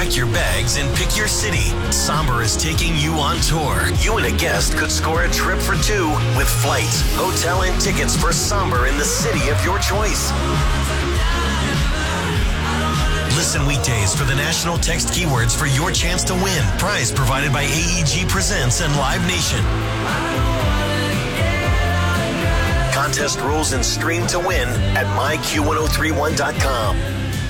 Pack your bags and pick your city. Somber is taking you on tour. You and a guest could score a trip for two with flights, hotel, and tickets for Somber in the city of your choice. Listen weekdays for the national text keywords for your chance to win. Prize provided by AEG Presents and Live Nation. Contest rules and stream to win at myq1031.com.